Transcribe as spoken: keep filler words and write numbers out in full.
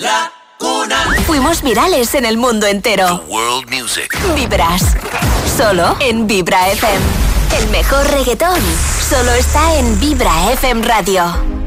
Fuimos virales en el mundo entero. World Music. Vibras. Solo en Vibra F M. El mejor reggaetón solo está en Vibra F M Radio.